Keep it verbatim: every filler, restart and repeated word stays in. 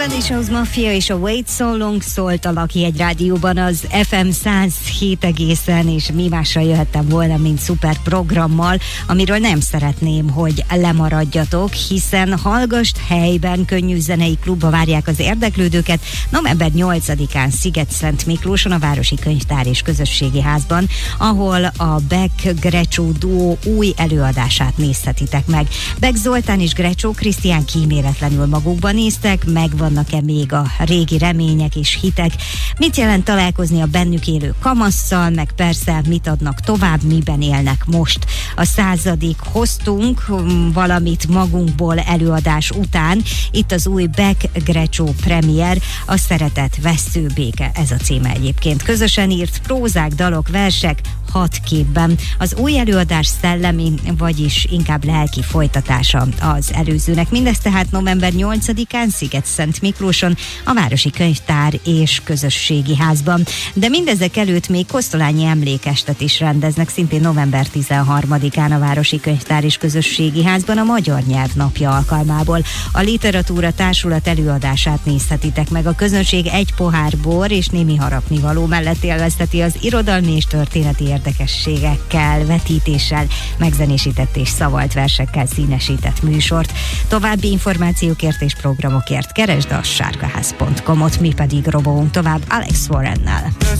Swedish House Mafia és a Wait So Long szólt a Lucky Rádióban az ef em száz hét egészen, és mi másra jöhettem volna, mint szuper programmal, amiről nem szeretném, hogy lemaradjatok, hiszen Hallgast helyben könnyű zenei klubba várják az érdeklődőket november nyolcadikán Sziget-Szent Miklóson a Városi Könyvtár és Közösségi Házban, ahol a Beck Grecsó duó új előadását nézhetitek meg. Beck Zoltán és Grecsó Krisztián kíméletlenül magukban néztek, megvannak-e még a régi remények és hitek, mit jelent találkozni a bennük élő kamasszal, meg persze mit adnak tovább, miben élnek most. A századik hoztunk valamit magunkból előadás után, itt az új Beck Grecsó premier, a Szeretet veszőbéke, ez a címe egyébként. Közösen írt prózák, dalok, versek, hat képben. Az új előadás szellemi, vagyis inkább lelki folytatása az előzőnek. Mindez tehát november nyolcadikán Sziget-Szent Miklóson a Városi Könyvtár és Közösségi Házban. De mindezek előtt még Kosztolányi emlékestet is rendeznek, szintén november tizenharmadikán a Városi Könyvtár és Közösségi Házban a Magyar Nyelv Napja alkalmából. A Literatúra Társulat előadását nézhetitek meg. A közönség egy pohár bor és némi harapnivaló mellett élvezheti az irodalmi és történeti érdekességekkel, vetítéssel, megzenésített és szavalt versekkel színesített műsort. További információkért és programokért keresd a sárkaház pont com-ot, mi pedig robogunk tovább Alex Warrennel.